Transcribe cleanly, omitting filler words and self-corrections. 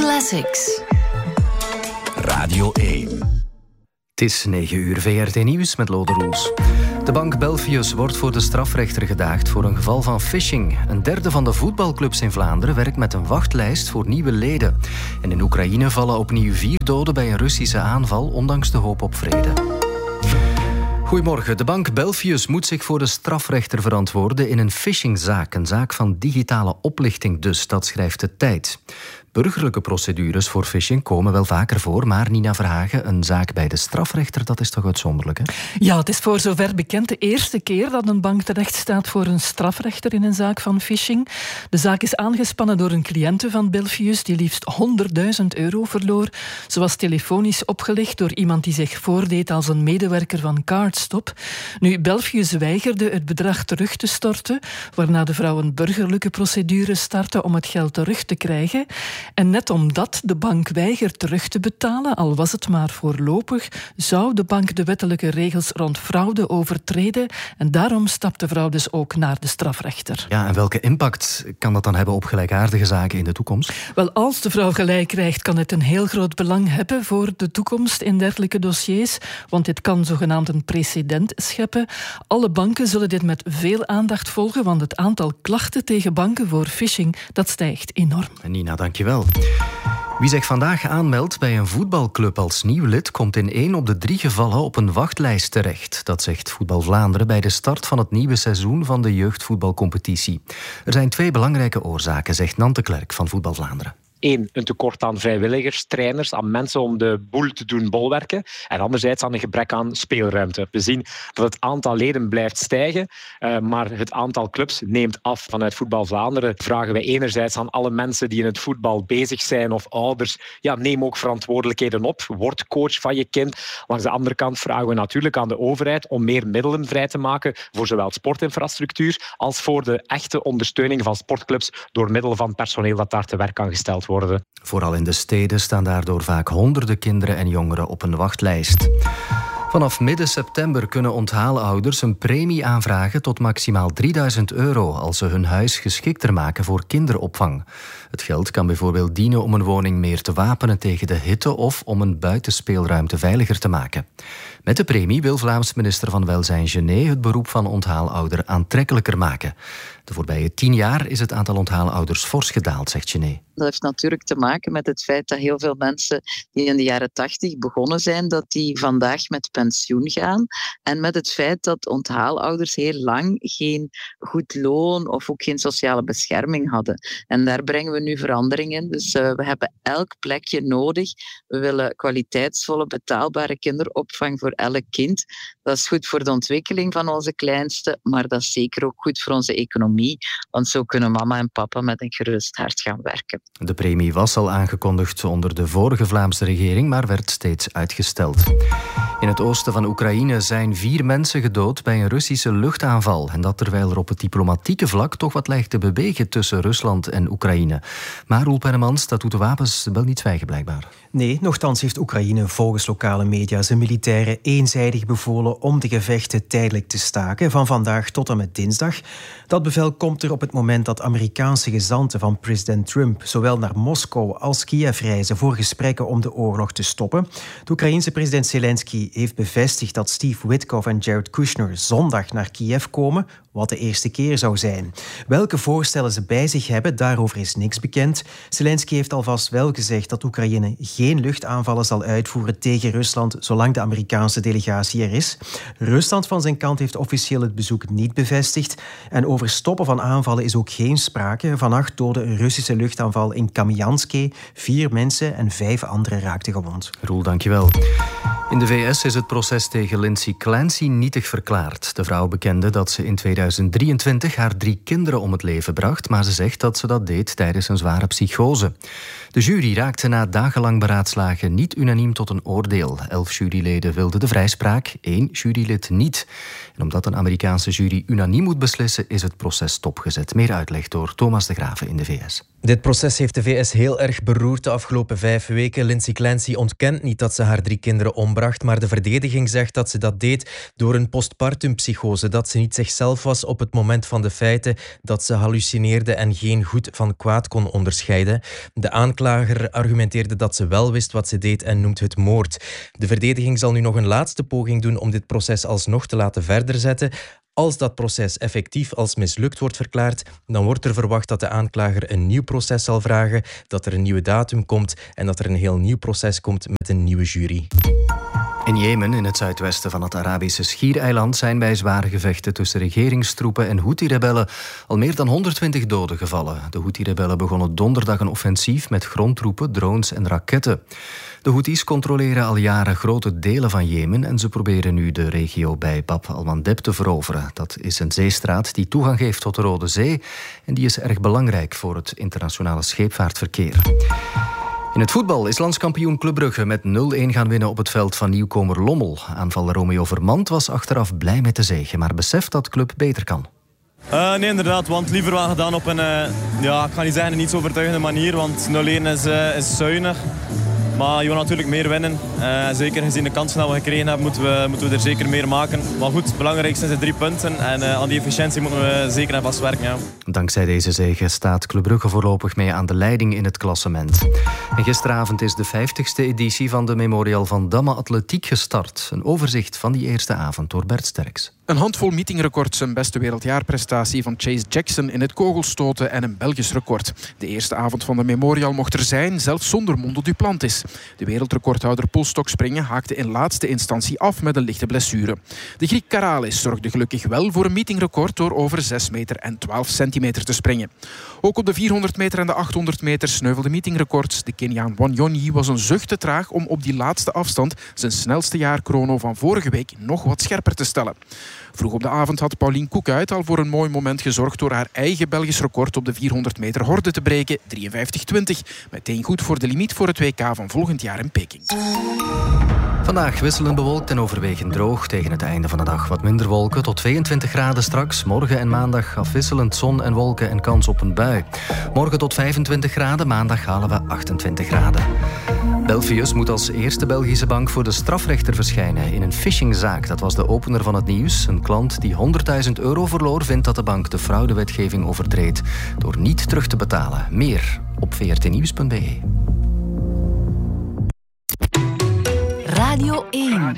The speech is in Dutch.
Classics. Radio 1. Het is 9 uur, VRT Nieuws met Lode Roels. De bank Belfius wordt voor de strafrechter gedaagd voor een geval van phishing. Een derde van de voetbalclubs in Vlaanderen werkt met een wachtlijst voor nieuwe leden. En in Oekraïne vallen opnieuw 4 doden bij een Russische aanval, ondanks de hoop op vrede. Goedemorgen. De bank Belfius moet zich voor de strafrechter verantwoorden in een phishingzaak. Een zaak van digitale oplichting dus, dat schrijft de Tijd. Burgerlijke procedures voor phishing komen wel vaker voor, maar Nina Verhagen, een zaak bij de strafrechter, dat is toch uitzonderlijk, hè? Ja, het is voor zover bekend de eerste keer dat een bank terecht staat voor een strafrechter in een zaak van phishing. De zaak is aangespannen door een cliënte van Belfius die liefst €100.000 verloor. Ze was telefonisch opgelicht door iemand die zich voordeed als een medewerker van Cardstop. Nu, Belfius weigerde het bedrag terug te storten, waarna de vrouw een burgerlijke procedure startte om het geld terug te krijgen. En net omdat de bank weigert terug te betalen, al was het maar voorlopig, zou de bank de wettelijke regels rond fraude overtreden. En daarom stapt de vrouw dus ook naar de strafrechter. Ja, en welke impact kan dat dan hebben op gelijkaardige zaken in de toekomst? Wel, als de vrouw gelijk krijgt, kan het een heel groot belang hebben voor de toekomst in dergelijke dossiers, want dit kan zogenaamd een precedent scheppen. Alle banken zullen dit met veel aandacht volgen, want het aantal klachten tegen banken voor phishing, dat stijgt enorm. En Nina, dankjewel. Wie zich vandaag aanmeldt bij een voetbalclub als nieuw lid komt in 1 op de 3 gevallen op een wachtlijst terecht. Dat zegt Voetbal Vlaanderen bij de start van het nieuwe seizoen van de jeugdvoetbalcompetitie. Er zijn 2 belangrijke oorzaken, zegt Nante Klerk van Voetbal Vlaanderen. 1, een tekort aan vrijwilligers, trainers, aan mensen om de boel te doen bolwerken. En anderzijds aan een gebrek aan speelruimte. We zien dat het aantal leden blijft stijgen, maar het aantal clubs neemt af. Vanuit Voetbal Vlaanderen vragen wij enerzijds aan alle mensen die in het voetbal bezig zijn of ouders, neem ook verantwoordelijkheden op. Word coach van je kind. Langs de andere kant vragen we natuurlijk aan de overheid om meer middelen vrij te maken voor zowel sportinfrastructuur als voor de echte ondersteuning van sportclubs door middel van personeel dat daar te werk kan gesteld worden. Vooral in de steden staan daardoor vaak honderden kinderen en jongeren op een wachtlijst. Vanaf midden september kunnen onthaalouders een premie aanvragen tot maximaal €3.000 als ze hun huis geschikter maken voor kinderopvang. Het geld kan bijvoorbeeld dienen om een woning meer te wapenen tegen de hitte of om een buitenspeelruimte veiliger te maken. Met de premie wil Vlaams minister van Welzijn Gené het beroep van onthaalouder aantrekkelijker maken. De voorbije 10 jaar is het aantal onthaalouders fors gedaald, zegt Gené. Dat heeft natuurlijk te maken met het feit dat heel veel mensen die in de jaren 80 begonnen zijn, dat die vandaag met pensioen gaan. En met het feit dat onthaalouders heel lang geen goed loon of ook geen sociale bescherming hadden. En daar brengen we nu verandering in. Dus we hebben elk plekje nodig. We willen kwaliteitsvolle, betaalbare kinderopvang voor elk kind. Dat is goed voor de ontwikkeling van onze kleinste, maar dat is zeker ook goed voor onze economie. Want zo kunnen mama en papa met een gerust hart gaan werken. De premie was al aangekondigd onder de vorige Vlaamse regering, maar werd steeds uitgesteld. In het oosten van Oekraïne zijn 4 mensen gedood bij een Russische luchtaanval. En dat terwijl er op het diplomatieke vlak toch wat lijkt te bewegen tussen Rusland en Oekraïne. Maar Roel Pennemans, dat doet de wapens wel niet zwijgen blijkbaar. Nee, nochtans heeft Oekraïne volgens lokale media zijn militairen eenzijdig bevolen om de gevechten tijdelijk te staken van vandaag tot en met dinsdag. Dat bevel komt er op het moment dat Amerikaanse gezanten van president Trump zowel naar Moskou als Kiev reizen voor gesprekken om de oorlog te stoppen. De Oekraïense president Zelensky heeft bevestigd dat Steve Witkoff en Jared Kushner zondag naar Kiev komen, wat de eerste keer zou zijn. Welke voorstellen ze bij zich hebben, daarover is niks bekend. Zelensky heeft alvast wel gezegd dat Oekraïne geen luchtaanvallen zal uitvoeren tegen Rusland zolang de Amerikaanse delegatie er is. Rusland van zijn kant heeft officieel het bezoek niet bevestigd. En over stoppen van aanvallen is ook geen sprake. Vannacht doodde een Russische luchtaanval in Kamianske 4 mensen en 5 anderen raakten gewond. Roel, dankjewel. In de VS is het proces tegen Lindsay Clancy nietig verklaard. De vrouw bekende dat ze in 2023 haar 3 kinderen om het leven bracht, maar ze zegt dat ze dat deed tijdens een zware psychose. De jury raakte na dagenlang beraadslagen niet unaniem tot een oordeel. 11 juryleden wilden de vrijspraak, 1 jurylid niet. En omdat een Amerikaanse jury unaniem moet beslissen, is het proces stopgezet. Meer uitleg door Thomas de Graven in de VS. Dit proces heeft de VS heel erg beroerd de afgelopen 5 weken. Lindsay Clancy ontkent niet dat ze haar 3 kinderen ombracht, maar de verdediging zegt dat ze dat deed door een postpartumpsychose, dat ze niet zichzelf was op het moment van de feiten, dat ze hallucineerde en geen goed van kwaad kon onderscheiden. De aanklager argumenteerde dat ze wel wist wat ze deed en noemt het moord. De verdediging zal nu nog een laatste poging doen om dit proces alsnog te laten verder zetten. Als dat proces effectief als mislukt wordt verklaard, dan wordt er verwacht dat de aanklager een nieuw proces zal vragen, dat er een nieuwe datum komt en dat er een heel nieuw proces komt met een nieuwe jury. In Jemen, in het zuidwesten van het Arabische Schiereiland, zijn bij zware gevechten tussen regeringstroepen en Houthi-rebellen al meer dan 120 doden gevallen. De Houthi-rebellen begonnen donderdag een offensief met grondtroepen, drones en raketten. De Houthis controleren al jaren grote delen van Jemen en ze proberen nu de regio bij Bab al-Mandeb te veroveren. Dat is een zeestraat die toegang geeft tot de Rode Zee en die is erg belangrijk voor het internationale scheepvaartverkeer. In het voetbal is landskampioen Club Brugge met 0-1 gaan winnen op het veld van nieuwkomer Lommel. Aanvaller Romeo Vermand was achteraf blij met de zege, maar beseft dat club beter kan. Nee, inderdaad, want liever wel gedaan op een, ik ga niet zeggen een niet zo overtuigende manier, want 0-1 is zuinig. Maar je wil natuurlijk meer winnen. Zeker gezien de kansen die we gekregen hebben, moeten we er zeker meer maken. Maar goed, het belangrijkste zijn de 3 punten. En aan die efficiëntie moeten we zeker en vast werken. Ja. Dankzij deze zege staat Club Brugge voorlopig mee aan de leiding in het klassement. En gisteravond is de 50ste editie van de Memorial van Damme Atletiek gestart. Een overzicht van die eerste avond door Bert Sterks. Een handvol meetingrecords, een beste wereldjaarprestatie van Chase Jackson in het kogelstoten en een Belgisch record. De eerste avond van de Memorial mocht er zijn, zelfs zonder Mondo Duplantis. De wereldrecordhouder polstokspringen haakte in laatste instantie af met een lichte blessure. De Griek Karalis zorgde gelukkig wel voor een meetingrecord door over 6 meter en 12 centimeter te springen. Ook op de 400 meter en de 800 meter sneuvelde meetingrecords. De Keniaan Wanyonyi was een zucht te traag om op die laatste afstand zijn snelste jaarchrono van vorige week nog wat scherper te stellen. Vroeg op de avond had Pauline Koekuit al voor een mooi moment gezorgd door haar eigen Belgisch record op de 400 meter horde te breken, 53,20. Meteen goed voor de limiet voor het WK van volgend jaar in Peking. Vandaag wisselend bewolkt en overwegend droog. Tegen het einde van de dag wat minder wolken, tot 22 graden straks. Morgen en maandag afwisselend zon en wolken en kans op een bui. Morgen tot 25 graden, maandag halen we 28 graden. Belfius moet als eerste Belgische bank voor de strafrechter verschijnen in een phishingzaak. Dat was de opener van het nieuws. Een klant die €100.000 verloor vindt dat de bank de fraudewetgeving overtreedt door niet terug te betalen. Meer op vrtnieuws.be. Radio 1.